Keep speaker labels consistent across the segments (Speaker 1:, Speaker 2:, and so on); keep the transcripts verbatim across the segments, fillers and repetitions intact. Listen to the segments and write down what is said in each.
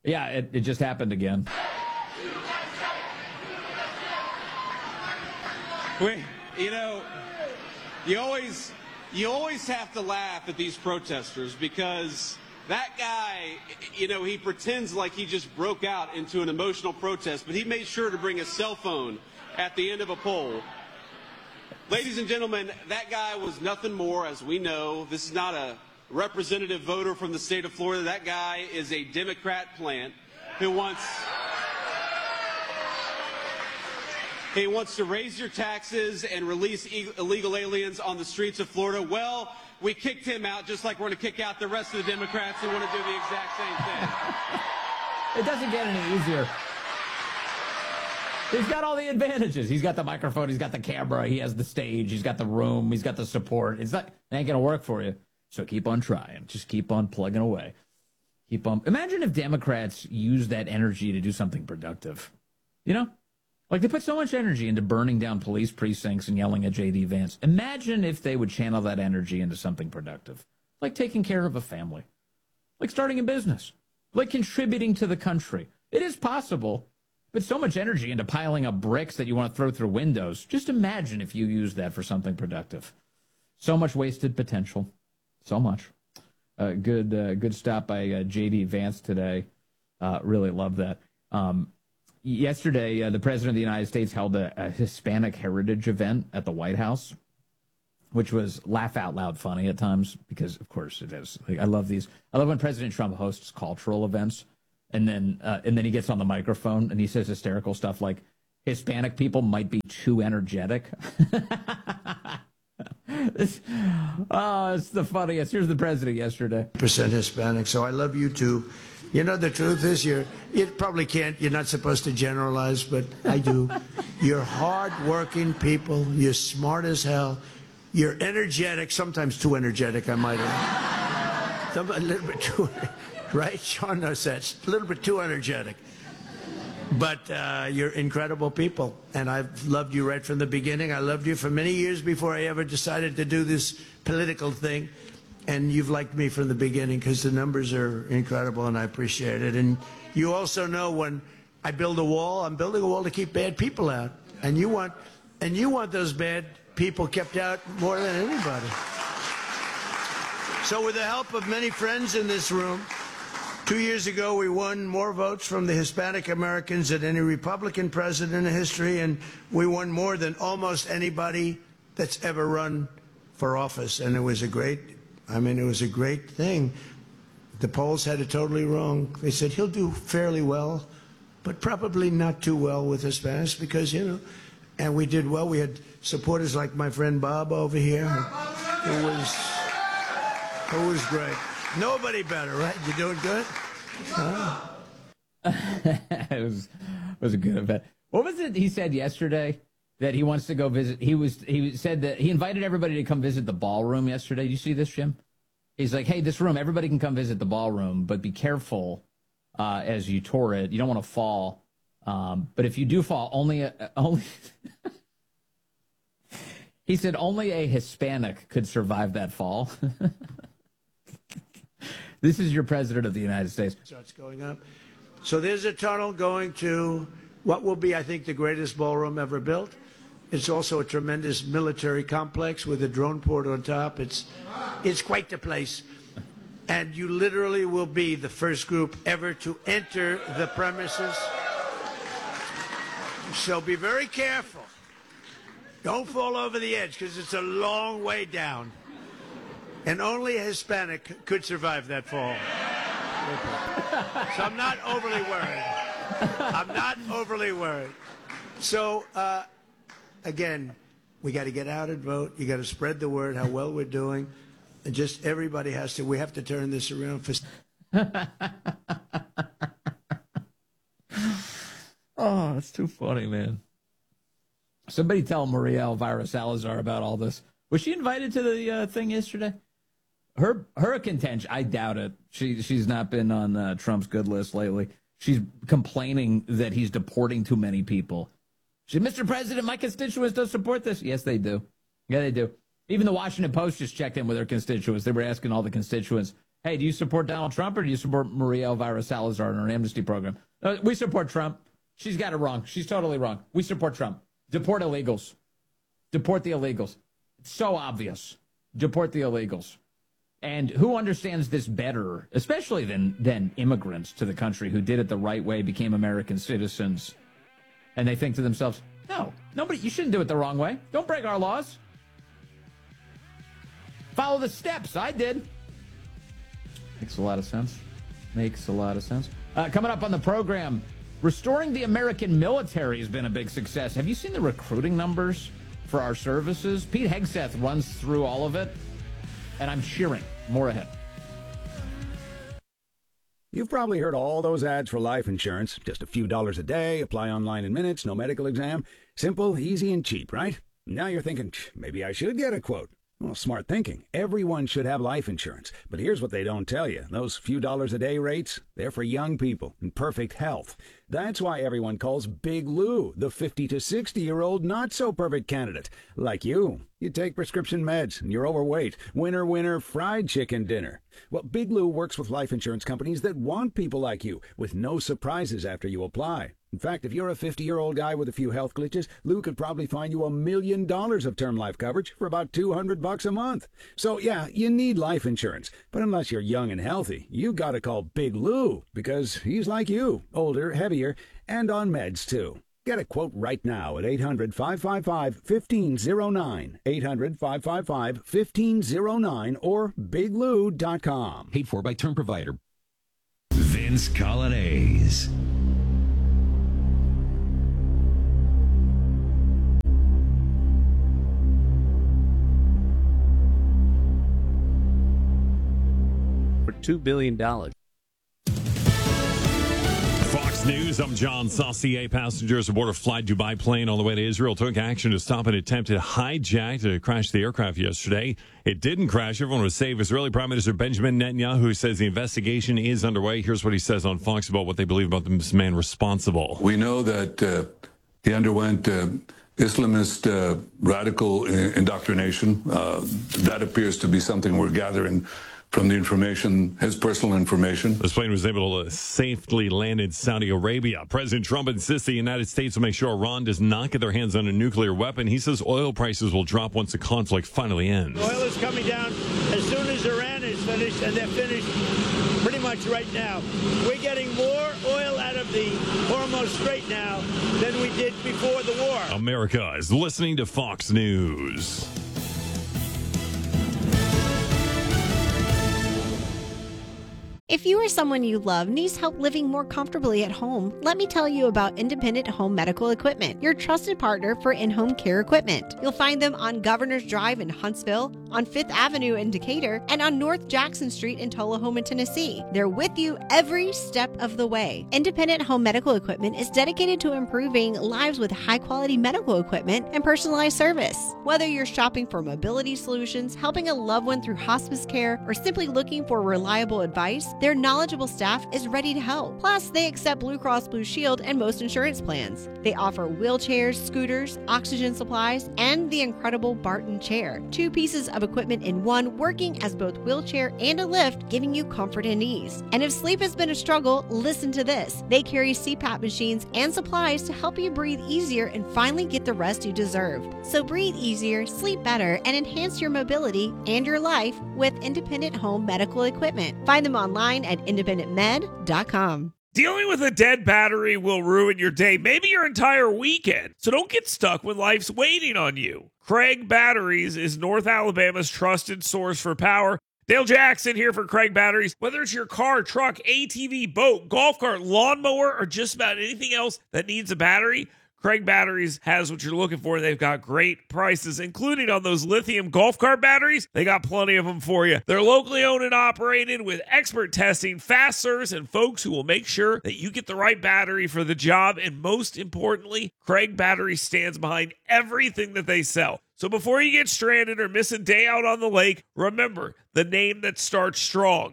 Speaker 1: Yeah, it, it just happened again.
Speaker 2: Wait, you know, you always, you always have to laugh at these protesters because that guy, you know, he pretends like he just broke out into an emotional protest, but he made sure to bring a cell phone at the end of a poll. Ladies and gentlemen, that guy was nothing more, as we know. This is not a representative voter from the state of Florida. That guy is a Democrat plant who wants... He wants to raise your taxes and release e- illegal aliens on the streets of Florida. Well, we kicked him out just like we're going to kick out the rest of the Democrats who want to do the exact same thing.
Speaker 1: It doesn't get any easier. He's got all the advantages. He's got the microphone. He's got the camera. He has the stage. He's got the room. He's got the support. It's not, it ain't going to work for you. So keep on trying. Just keep on plugging away. Keep on. Imagine if Democrats use that energy to do something productive. You know? Like, they put so much energy into burning down police precincts and yelling at J D Vance. Imagine if they would channel that energy into something productive. Like taking care of a family. Like starting a business. Like contributing to the country. It is possible. But so much energy into piling up bricks that you want to throw through windows. Just imagine if you use that for something productive. So much wasted potential. So much. Uh, good uh, good stop by uh, J D Vance today. Uh, really love that. Um, yesterday, uh, the President of the United States held a, a Hispanic heritage event at the White House, which was laugh out loud funny at times because, of course, it is. Like, I love these. I love when President Trump hosts cultural events, and then uh, and then he gets on the microphone and he says hysterical stuff like Hispanic people might be too energetic. This, oh, it's the funniest. Here's the president yesterday.
Speaker 3: Percent Hispanic, so I love you too. You know, the truth is, you're, you probably can't, you're not supposed to generalize, but I do. You're hard-working people. You're smart as hell. You're energetic, sometimes too energetic, I might add. Some, a little bit too, right? Sean knows that. A little bit too energetic. But uh, you're incredible people, and I've loved you right from the beginning. I loved you for many years before I ever decided to do this political thing, and you've liked me from the beginning because the numbers are incredible, and I appreciate it. And you also know when I build a wall, I'm building a wall to keep bad people out, and you want, and you want those bad people kept out more than anybody. So with the help of many friends in this room, two years ago, we won more votes from the Hispanic Americans than any Republican president in history, and we won more than almost anybody that's ever run for office. And it was a great, I mean, it was a great thing. The polls had it totally wrong. They said he'll do fairly well, but probably not too well with Hispanics because, you know, and we did well. We had supporters like my friend Bob over here, who was, who was great. Nobody better, right? You doing good? Huh?
Speaker 1: It was it was a good event. What was it he said yesterday that he wants to go visit? He was he said that he invited everybody to come visit the ballroom yesterday. Did you see this, Jim? He's like, hey, this room, everybody can come visit the ballroom, but be careful uh, as you tour it. You don't want to fall. Um, but if you do fall, only a, only. He said only a Hispanic could survive that fall. This is your president of the United States.
Speaker 3: So it's going up. So there's a tunnel going to what will be, I think, the greatest ballroom ever built. It's also a tremendous military complex with a drone port on top. It's, it's quite the place. And you literally will be the first group ever to enter the premises. So be very careful. Don't fall over the edge because it's a long way down. And only a Hispanic could survive that fall. So I'm not overly worried. I'm not overly worried. So, uh, again, we got to get out and vote. You got to spread the word how well we're doing. And just everybody has to, we have to turn this around for...
Speaker 1: Oh, that's too funny, man. Somebody tell Maria Elvira Salazar about all this. Was she invited to the uh, thing yesterday? Her her contention, I doubt it. She she's not been on uh, Trump's good list lately. She's complaining that he's deporting too many people. She said, Mister President, my constituents don't support this. Yes, they do. Yeah, they do. Even the Washington Post just checked in with their constituents. They were asking all the constituents, Hey, do you support Donald Trump or do you support Maria Elvira Salazar and her amnesty program? Uh, we support Trump. She's got it wrong. She's totally wrong. We support Trump. Deport illegals. Deport the illegals. It's so obvious. Deport the illegals. And who understands this better, especially than, than immigrants to the country who did it the right way, became American citizens, and they think to themselves, no, nobody, you shouldn't do it the wrong way. Don't break our laws. Follow the steps. I did. Makes a lot of sense. Makes a lot of sense. Uh, coming up on the program, restoring the American military has been a big success. Have you seen the recruiting numbers for our services? Pete Hegseth runs through all of it, and I'm cheering. More ahead.
Speaker 4: You've probably heard all those ads for life insurance. Just a few dollars a day, apply online in minutes, no medical exam. Simple, easy, and cheap, right? Now you're thinking, maybe I should get a quote. Well, smart thinking. Everyone should have life insurance. But here's what they don't tell you. Those few dollars a day rates, they're for young people in perfect health. That's why everyone calls Big Lou the fifty to sixty-year-old not-so-perfect candidate. Like you. You take prescription meds, and you're overweight. Winner, winner, fried chicken dinner. Well, Big Lou works with life insurance companies that want people like you, with no surprises after you apply. In fact, if you're a fifty-year-old guy with a few health glitches, Lou could probably find you a million dollars of term life coverage for about two hundred bucks a month. So, yeah, you need life insurance. But unless you're young and healthy, you gotta call Big Lou, because he's like you, older, heavier, and on meds, too. Get a quote right now at eight hundred, five five five, one five zero nine, eight hundred, five five five, one five zero nine, or big lou dot com.
Speaker 5: Paid for by term provider. Vince Colonnese.
Speaker 6: For two billion dollars.
Speaker 7: Fox News, I'm John Saucier. Passengers aboard a Fly Dubai plane on the way to Israel took action to stop an attempted hijack to crash the aircraft yesterday. It didn't crash. Everyone was safe. Israeli Prime Minister Benjamin Netanyahu says the investigation is underway. Here's what he says on Fox about what they believe about this man responsible.
Speaker 8: We know that uh, he underwent uh, Islamist uh, radical indoctrination. Uh, that appears to be something we're gathering from the information, his personal information.
Speaker 7: This plane was able to safely land in Saudi Arabia. President Trump insists the United States will make sure Iran does not get their hands on a nuclear weapon. He says oil prices will drop once the conflict finally ends.
Speaker 9: Oil is coming down as soon as Iran is finished, and they're finished pretty much right now. We're getting more oil out of the Hormuz Strait now than we did before the war.
Speaker 7: America is listening to Fox News.
Speaker 10: If you or someone you love needs help living more comfortably at home, let me tell you about Independent Home Medical Equipment, your trusted partner for in-home care equipment. You'll find them on Governor's Drive in Huntsville, on Fifth Avenue in Decatur, and on North Jackson Street in Tullahoma, Tennessee. They're with you every step of the way. Independent Home Medical Equipment is dedicated to improving lives with high-quality medical equipment and personalized service. Whether you're shopping for mobility solutions, helping a loved one through hospice care, or simply looking for reliable advice, their knowledgeable staff is ready to help. Plus, they accept Blue Cross Blue Shield and most insurance plans. They offer wheelchairs, scooters, oxygen supplies, and the incredible Barton chair. Two pieces of equipment in one, working as both wheelchair and a lift, giving you comfort and ease. And if sleep has been a struggle, listen to this. They carry C PAP machines and supplies to help you breathe easier and finally get the rest you deserve. So breathe easier, sleep better, and enhance your mobility and your life with Independent Home Medical Equipment. Find them online at independent med dot com.
Speaker 11: Dealing with a dead battery will ruin your day, maybe your entire weekend. So don't get stuck when life's waiting on you. Craig Batteries is North Alabama's trusted source for power. Dale Jackson here for Craig Batteries. Whether it's your car, truck, A T V, boat, golf cart, lawnmower, or just about anything else that needs a battery, Craig Batteries has what you're looking for. They've got great prices, including on those lithium golf cart batteries. They got plenty of them for you. They're locally owned and operated with expert testing, fast service, and folks who will make sure that you get the right battery for the job. And most importantly, Craig Batteries stands behind everything that they sell. So before you get stranded or miss a day out on the lake, remember the name that starts strong.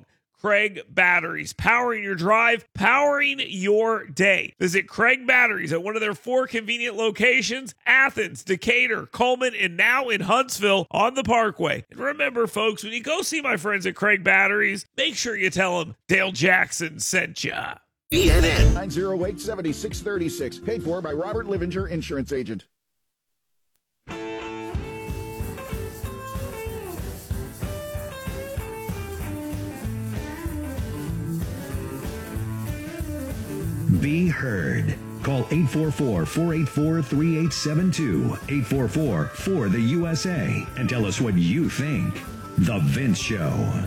Speaker 11: Craig Batteries. Powering your drive, powering your day. Visit Craig Batteries at one of their four convenient locations, Athens, Decatur, Coleman, and now in Huntsville on the Parkway. And remember, folks, when you go see my friends at Craig Batteries, make sure you tell them Dale Jackson sent ya.
Speaker 12: E N N nine oh eight, seven six three six. Paid for by Robert Livinger, insurance agent.
Speaker 5: Be heard. Call eight four four, four eight four, three eight seven two, eight four four, four the U S A, and tell us what you think. The Vince Show.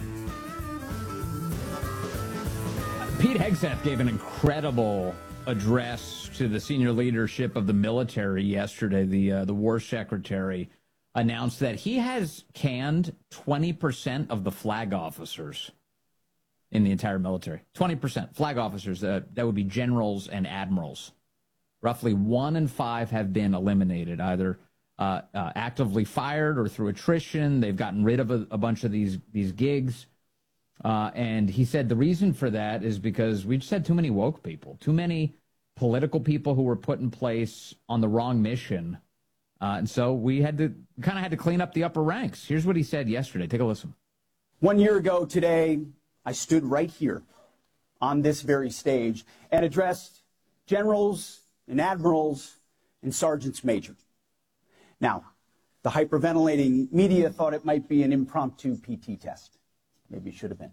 Speaker 1: Pete Hegseth gave an incredible address to the senior leadership of the military yesterday. The uh, the war secretary announced that he has canned twenty percent of the flag officers in the entire military. twenty percent flag officers. Uh, that would be generals and admirals. Roughly one in five have been eliminated, either uh, uh, actively fired or through attrition. They've gotten rid of a, a bunch of these these gigs. Uh, and he said the reason for that is because we just had too many woke people, too many political people who were put in place on the wrong mission. Uh, and so we had to kind of had to clean up the upper ranks. Here's what he said yesterday. Take a listen.
Speaker 13: One year ago today, I stood right here on this very stage and addressed generals and admirals and sergeants major. Now, the hyperventilating media thought it might be an impromptu P T test. Maybe it should have been.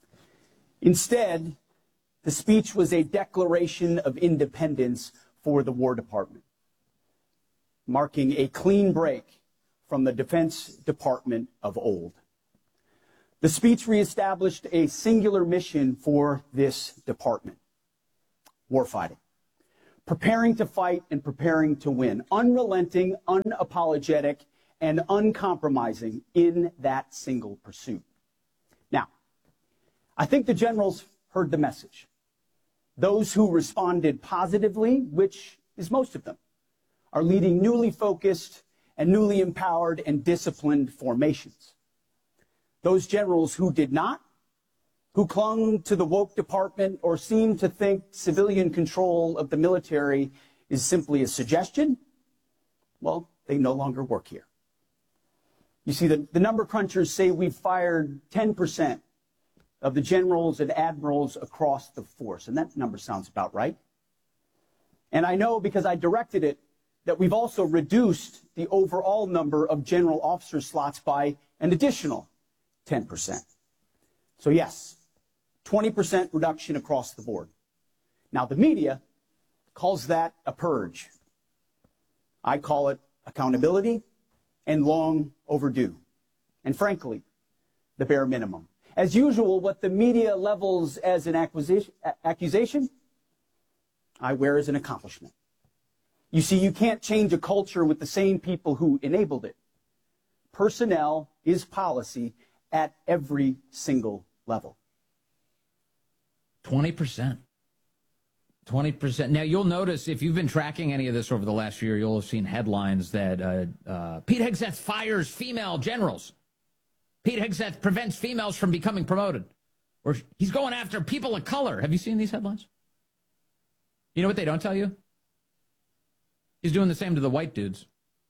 Speaker 13: Instead, the speech was a declaration of independence for the War Department, marking a clean break from the Defense Department of old. The speech reestablished a singular mission for this department: warfighting, preparing to fight and preparing to win, unrelenting, unapologetic, and uncompromising in that single pursuit. Now, I think the generals heard the message. Those who responded positively, which is most of them, are leading newly focused and newly empowered and disciplined formations. Those generals who did not, who clung to the woke department or seemed to think civilian control of the military is simply a suggestion, well, they no longer work here. You see, the, the number crunchers say we've fired ten percent of the generals and admirals across the force, and that number sounds about right. And I know, because I directed it, that we've also reduced the overall number of general officer slots by an additional ten percent. So yes, twenty percent reduction across the board. Now, the media calls that a purge. I call it accountability and long overdue. And frankly, the bare minimum. As usual, what the media levels as an accusation, I wear as an accomplishment. You see, you can't change a culture with the same people who enabled it. Personnel is policy at every single level.
Speaker 1: twenty percent. twenty percent. Now, you'll notice, if you've been tracking any of this over the last year, you'll have seen headlines that uh, uh, Pete Hegseth fires female generals. Pete Hegseth prevents females from becoming promoted. Or he's going after people of color. Have you seen these headlines? You know what they don't tell you? He's doing the same to the white dudes.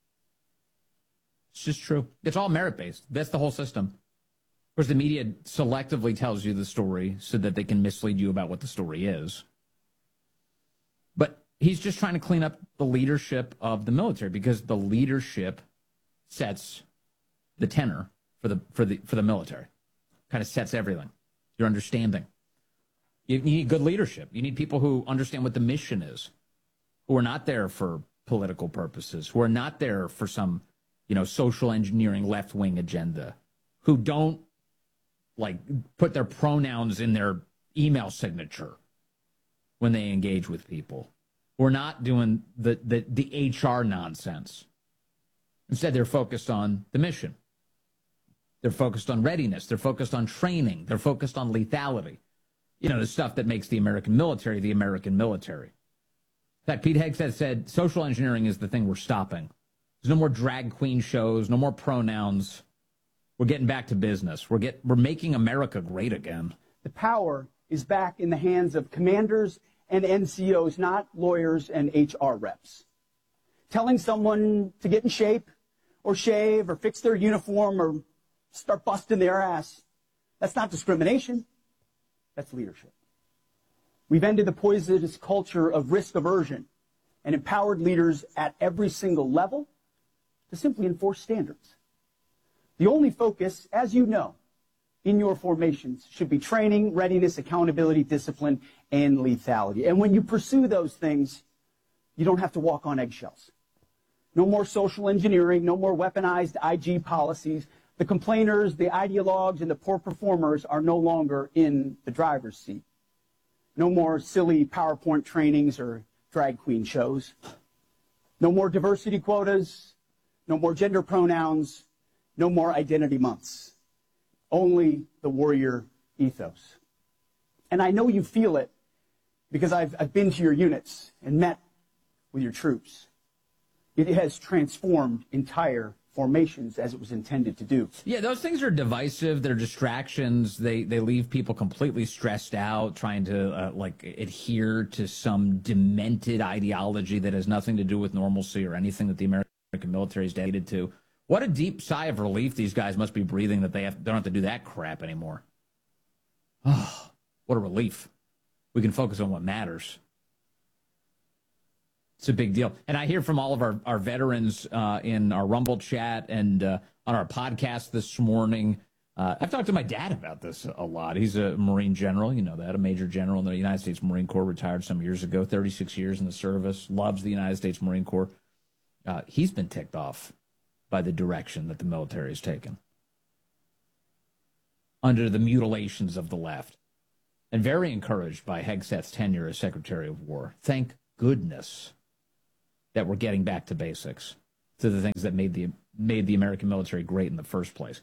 Speaker 1: It's just true. It's all merit-based. That's the whole system. Of course, the media selectively tells you the story so that they can mislead you about what the story is. But he's just trying to clean up the leadership of the military, because the leadership sets the tenor for the for the for the military. Kind of sets everything. Your understanding. You need good leadership. You need people who understand what the mission is, who are not there for political purposes, who are not there for some, you know, social engineering left-wing agenda, who don't like put their pronouns in their email signature when they engage with people. We're not doing the, the, the H R nonsense. Instead, they're focused on the mission. They're focused on readiness. They're focused on training. They're focused on lethality. You know, the stuff that makes the American military the American military. In fact, Pete Hegseth said social engineering is the thing we're stopping. There's no more drag queen shows, no more pronouns. We're getting back to business. We're get we're making America great again.
Speaker 13: The power is back in the hands of commanders and N C Os, not lawyers and H R reps. Telling someone to get in shape or shave or fix their uniform or start busting their ass, that's not discrimination. That's leadership. We've ended the poisonous culture of risk aversion and empowered leaders at every single level to simply enforce standards. The only focus, as you know, in your formations should be training, readiness, accountability, discipline, and lethality. And when you pursue those things, you don't have to walk on eggshells. No more social engineering, no more weaponized I G policies. The complainers, the ideologues, and the poor performers are no longer in the driver's seat. No more silly PowerPoint trainings or drag queen shows. No more diversity quotas. No more gender pronouns. No more identity months. Only the warrior ethos. And I know you feel it because I've, I've been to your units and met with your troops. It has transformed entire formations as it was intended to do.
Speaker 1: Yeah, those things are divisive. They're distractions. They they leave people completely stressed out, trying to uh, like adhere to some demented ideology that has nothing to do with normalcy or anything that the American military is dedicated to. What a deep sigh of relief these guys must be breathing that they have, don't have to do that crap anymore. Oh, what a relief. We can focus on what matters. It's a big deal. And I hear from all of our, our veterans uh, in our Rumble chat and uh, on our podcast this morning. Uh, I've talked to my dad about this a lot. He's a Marine general, you know that, a major general in the United States Marine Corps, retired some years ago, thirty-six years in the service, loves the United States Marine Corps. Uh, he's been ticked off by the direction that the military has taken under the mutilations of the left, and very encouraged by Hegseth's tenure as Secretary of War. Thank goodness that we're getting back to basics, to the things that made the made the American military great in the first place.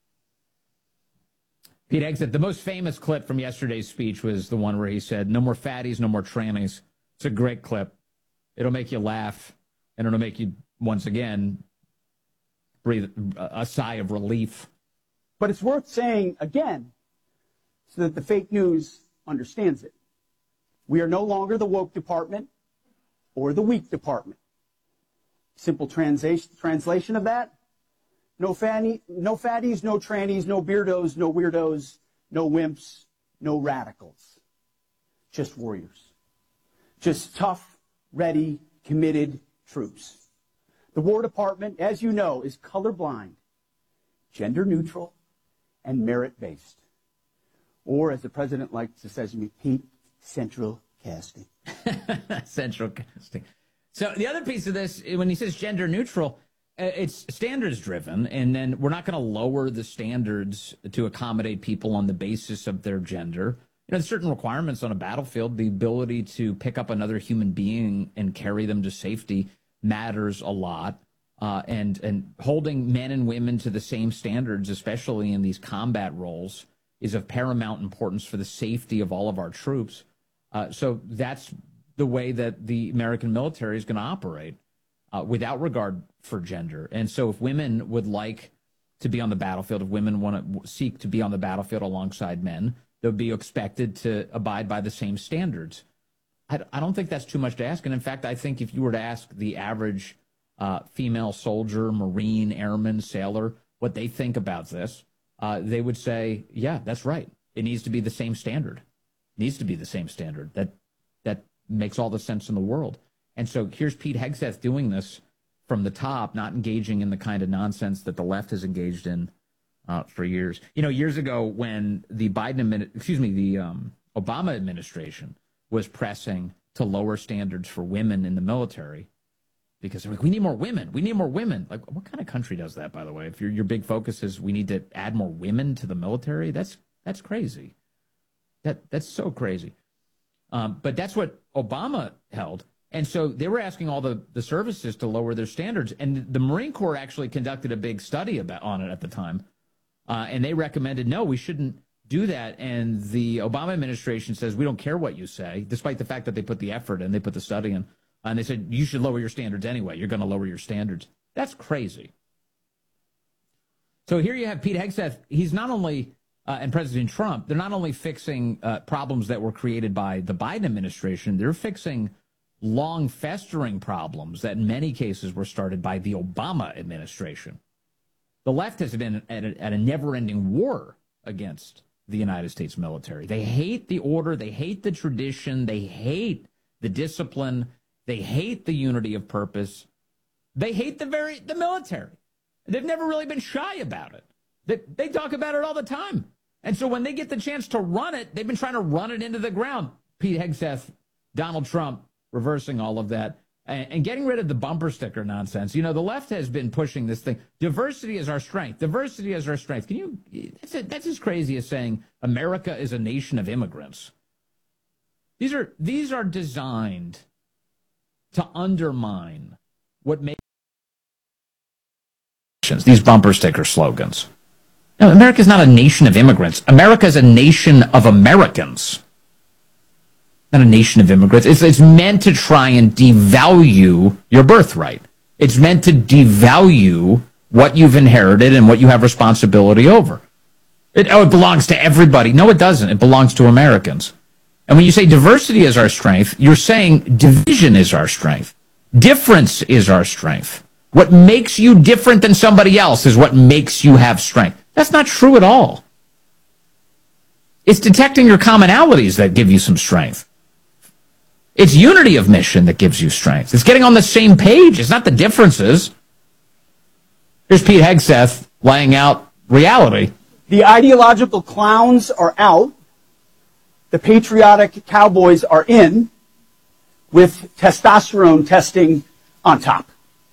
Speaker 1: Pete Hegseth, the most famous clip from yesterday's speech was the one where he said, "No more fatties, no more trannies." It's a great clip. It'll make you laugh, and it'll make you, once again, breathe a sigh of relief.
Speaker 13: But it's worth saying again so that the fake news understands it. We are no longer the woke department or the weak department. Simple translation translation of that: no fatty, no fatties, no trannies, no beardos, no weirdos, no wimps, no radicals. Just warriors. Just tough, ready, committed troops. The War Department, as you know, is colorblind, gender neutral, and merit-based. Or, as the president likes to say to me, Pete, central casting.
Speaker 1: Central casting. So the other piece of this, when he says gender neutral, it's standards driven, and then we're not going to lower the standards to accommodate people on the basis of their gender. You know, there's certain requirements on a battlefield. The ability to pick up another human being and carry them to safety matters a lot. Uh, and, and holding men and women to the same standards, especially in these combat roles, is of paramount importance for the safety of all of our troops. Uh, so that's the way that the American military is going to operate, uh, without regard for gender. And so if women would like to be on the battlefield, if women want to seek to be on the battlefield alongside men, they'll be expected to abide by the same standards. I, I don't think that's too much to ask. And in fact, I think if you were to ask the average uh, female soldier, Marine, airman, sailor, what they think about this, uh, they would say, yeah, that's right. It needs to be the same standard. It needs to be the same standard. That that makes all the sense in the world. And so here's Pete Hegseth doing this from the top, not engaging in the kind of nonsense that the left has engaged in uh, for years. You know, years ago when the Biden, excuse me, the um, Obama administration was pressing to lower standards for women in the military, because they're like, we need more women. We need more women. Like, what kind of country does that, by the way? If your your big focus is we need to add more women to the military, that's that's crazy. That that's so crazy. Um, but that's what Obama held. And so they were asking all the, the services to lower their standards. And the Marine Corps actually conducted a big study about on it at the time. Uh, and they recommended, no, we shouldn't do that. And the Obama administration says, we don't care what you say, despite the fact that they put the effort in, they put the study in. And they said, you should lower your standards anyway. You're going to lower your standards. That's crazy. So here you have Pete Hegseth. He's not only uh, and President Trump, they're not only fixing uh, problems that were created by the Biden administration, they're fixing long festering problems that in many cases were started by the Obama administration. The left has been at a, at a never-ending war against the United States military. They hate the order. They hate the tradition. They hate the discipline. They hate the unity of purpose. They hate the very the military. They've never really been shy about it. They, they talk about it all the time. And so when they get the chance to run it, they've been trying to run it into the ground. Pete Hegseth, Donald Trump, reversing all of that and, and getting rid of the bumper sticker nonsense. You know, the left has been pushing this thing. Diversity is our strength. Diversity is our strength. Can you? That's, a, that's as crazy as saying America is a nation of immigrants. These are these are designed to undermine what makes these bumper sticker slogans. No, America is not a nation of immigrants. America is a nation of Americans. Not a nation of immigrants. It's, it's meant to try and devalue your birthright. It's meant to devalue what you've inherited and what you have responsibility over. It, oh, it belongs to everybody. No, it doesn't. It belongs to Americans. And when you say diversity is our strength, you're saying division is our strength. Difference is our strength. What makes you different than somebody else is what makes you have strength. That's not true at all. It's detecting your commonalities that give you some strength. It's unity of mission that gives you strength. It's getting on the same page. It's not the differences. Here's Pete Hegseth laying out reality.
Speaker 13: The ideological clowns are out. The patriotic cowboys are in, with testosterone testing on top.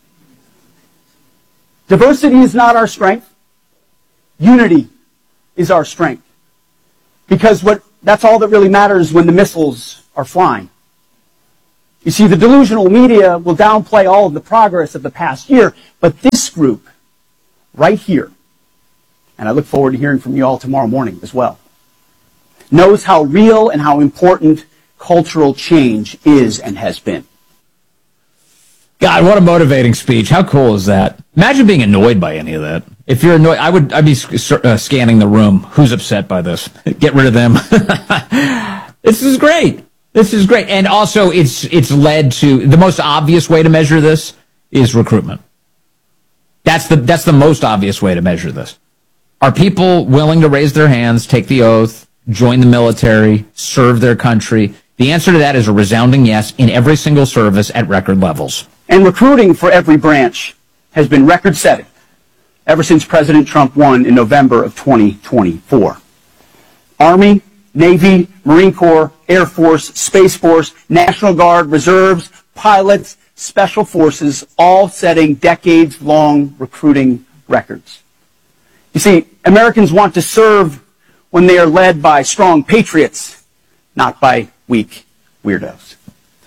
Speaker 13: Diversity is not our strength. Unity is our strength. Because what that's all that really matters when the missiles are flying. You see, the delusional media will downplay all of the progress of the past year, but this group, right here, and I look forward to hearing from you all tomorrow morning as well, knows how real and how important cultural change is and has been.
Speaker 1: God, what a motivating speech. How cool is that? Imagine being annoyed by any of that. If you're annoyed, I would, I'd be uh, scanning the room. Who's upset by this? Get rid of them. This is great. This is great. And also, it's it's led to, the most obvious way to measure this is recruitment. That's the that's the most obvious way to measure this. Are people willing to raise their hands, take the oath, join the military, serve their country? The answer to that is a resounding yes in every single service at record levels.
Speaker 13: And recruiting for every branch has been record-setting ever since President Trump won in November of twenty twenty-four. Army, Navy, Marine Corps, Air Force, Space Force, National Guard, Reserves, pilots, Special Forces, all setting decades-long recruiting records. You see, Americans want to serve when they are led by strong patriots, not by weak weirdos.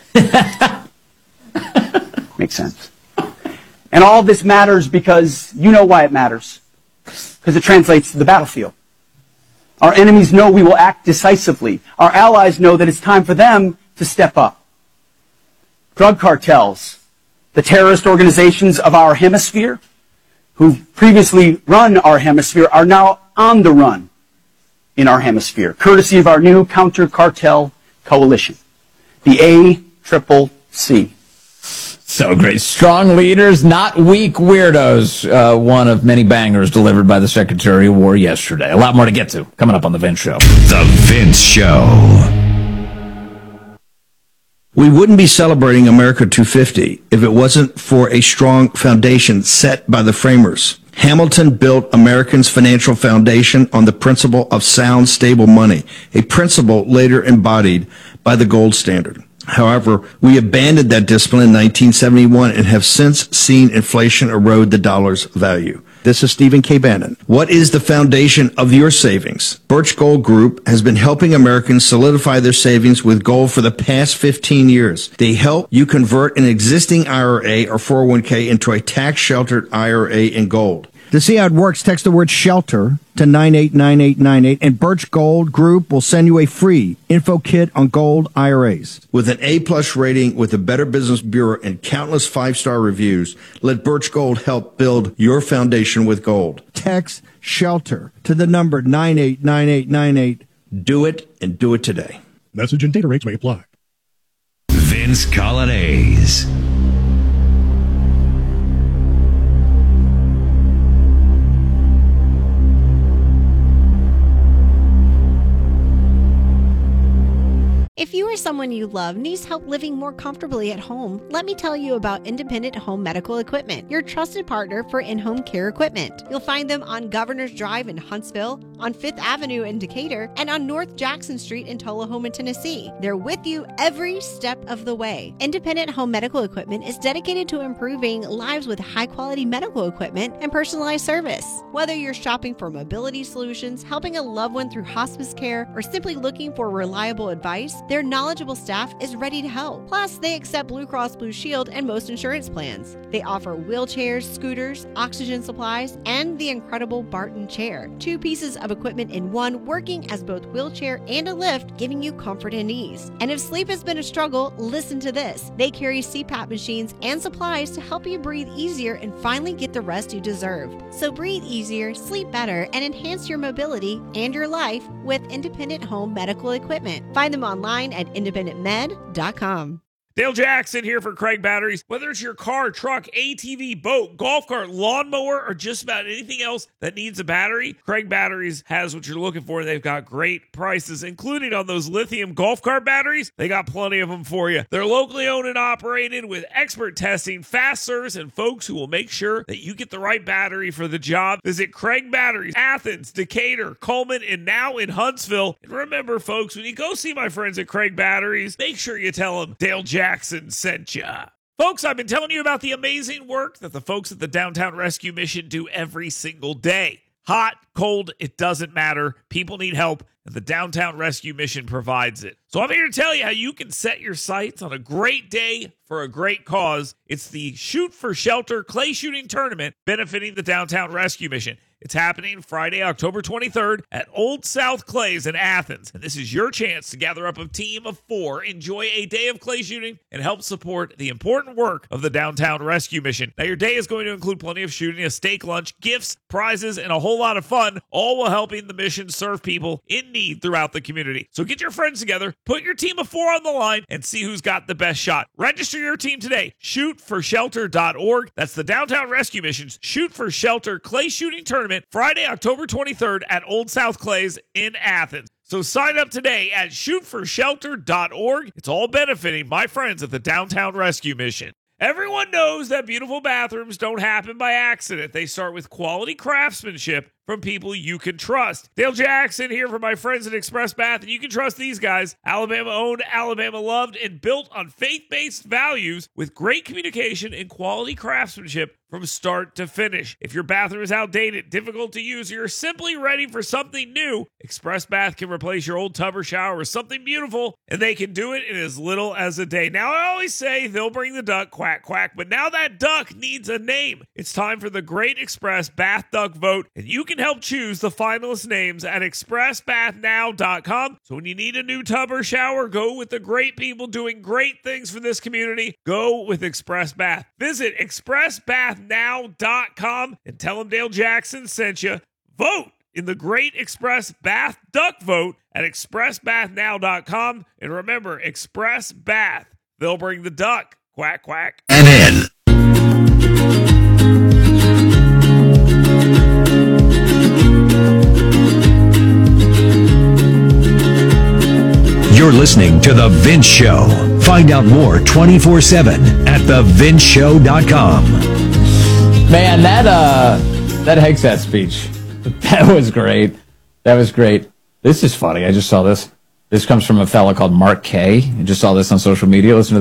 Speaker 13: Makes sense. And all of this matters because you know why it matters. Because it translates to the battlefield. Our enemies know we will act decisively. Our allies know that it's time for them to step up. Drug cartels, the terrorist organizations of our hemisphere, who've previously run our hemisphere, are now on the run in our hemisphere, courtesy of our new counter-cartel coalition, the A Triple C.
Speaker 1: So great. Strong leaders, not weak weirdos. Uh, one of many bangers delivered by the Secretary of War yesterday. A lot more to get to coming up on The Vince Show.
Speaker 5: The Vince Show.
Speaker 14: We wouldn't be celebrating America two fifty if it wasn't for a strong foundation set by the framers. Hamilton built Americans' financial foundation on the principle of sound, stable money, a principle later embodied by the gold standard. However, we abandoned that discipline in nineteen seventy-one and have since seen inflation erode the dollar's value. This is Stephen K. Bannon. What is the foundation of your savings? Birch Gold Group has been helping Americans solidify their savings with gold for the past fifteen years. They help you convert an existing I R A or four oh one k into a tax-sheltered I R A in gold. To see how it works, text the word SHELTER to nine eight nine eight nine eight, and Birch Gold Group will send you a free info kit on gold I R As. With an A-plus rating with the Better Business Bureau and countless five-star reviews, let Birch Gold help build your foundation with gold. Text SHELTER to the number nine eight nine eight nine eight. Do it, and do it today.
Speaker 15: Message and data rates may apply.
Speaker 5: Vince Colonnese.
Speaker 10: If you or someone you love needs help living more comfortably at home, let me tell you about Independent Home Medical Equipment, your trusted partner for in-home care equipment. You'll find them on Governor's Drive in Huntsville, on Fifth Avenue in Decatur, and on North Jackson Street in Tullahoma, Tennessee. They're with you every step of the way. Independent Home Medical Equipment is dedicated to improving lives with high-quality medical equipment and personalized service. Whether you're shopping for mobility solutions, helping a loved one through hospice care, or simply looking for reliable advice, their knowledgeable staff is ready to help. Plus, they accept Blue Cross Blue Shield and most insurance plans. They offer wheelchairs, scooters, oxygen supplies, and the incredible Barton chair. Two pieces of equipment in one, working as both wheelchair and a lift, giving you comfort and ease. And if sleep has been a struggle, listen to this. They carry C PAP machines and supplies to help you breathe easier and finally get the rest you deserve. So breathe easier, sleep better, and enhance your mobility and your life with Independent Home Medical Equipment. Find them online at independent med dot com.
Speaker 11: Dale Jackson here for Craig Batteries. Whether it's your car, truck, A T V, boat, golf cart, lawnmower, or just about anything else that needs a battery, Craig Batteries has what you're looking for. They've got great prices, including on those lithium golf cart batteries. They got plenty of them for you. They're locally owned and operated with expert testing, fast service, and folks who will make sure that you get the right battery for the job. Visit Craig Batteries, Athens, Decatur, Coleman, and now in Huntsville. And remember, folks, when you go see my friends at Craig Batteries, make sure you tell them Dale Jackson Jackson sent ya. Folks, I've been telling you about the amazing work that the folks at the Downtown Rescue Mission do every single day. Hot, cold, it doesn't matter. People need help, and the Downtown Rescue Mission provides it. So I'm here to tell you how you can set your sights on a great day for a great cause. It's the Shoot for Shelter Clay Shooting Tournament benefiting the Downtown Rescue Mission. It's happening Friday, October twenty-third at Old South Clays in Athens. And this is your chance to gather up a team of four, enjoy a day of clay shooting, and help support the important work of the Downtown Rescue Mission. Now, your day is going to include plenty of shooting, a steak lunch, gifts, prizes, and a whole lot of fun, all while helping the mission serve people in need throughout the community. So get your friends together, put your team of four on the line, and see who's got the best shot. Register your team today. shoot for shelter dot org. That's the Downtown Rescue Mission's Shoot for Shelter Clay Shooting Tournament, Friday, October twenty-third at Old South Clays in Athens. So sign up today at shoot for shelter dot org. It's all benefiting my friends at the Downtown Rescue Mission. Everyone knows that beautiful bathrooms don't happen by accident. They start with quality craftsmanship from people you can trust. Dale Jackson here for my friends at Express Bath, and you can trust these guys. Alabama owned, Alabama loved, and built on faith-based values with great communication and quality craftsmanship from start to finish. If your bathroom is outdated, difficult to use, or you're simply ready for something new, Express Bath can replace your old tub or shower with something beautiful, and they can do it in as little as a day. Now, I always say they'll bring the duck, quack, quack, but now that duck needs a name. It's time for the Great Express Bath Duck Vote, and you can help choose the finalist names at express bath now dot com. So when you need a new tub or shower, go with the great people doing great things for this community. Go with Express Bath. Visit express bath now dot com and tell them Dale Jackson sent you. Vote in the Great Express Bath Duck Vote at express bath now dot com. And remember, Express Bath. They'll bring the duck. Quack, quack.
Speaker 5: And in. You're listening to The Vince Show. Find out more twenty-four seven at the vince show dot com.
Speaker 1: Man, that uh, that Hegseth speech, that was great. That was great. This is funny. I just saw this. This comes from a fella called Mark Kay. I just saw this on social media. Listen to